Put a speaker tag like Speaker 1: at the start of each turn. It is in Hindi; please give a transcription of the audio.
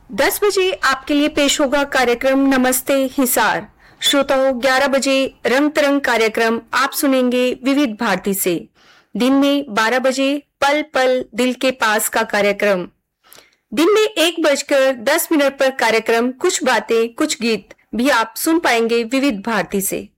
Speaker 1: 10 बजे आपके लिए पेश होगा कार्यक्रम नमस्ते हिसार। श्रोताओं 11 बजे रंग तरंग कार्यक्रम आप सुनेंगे विविध भारती से। दिन में 12 बजे पल पल दिल के पास का कार्यक्रम। दिन में 1:10 पर कार्यक्रम कुछ बातें कुछ गीत भी आप सुन पाएंगे विविध भारती से।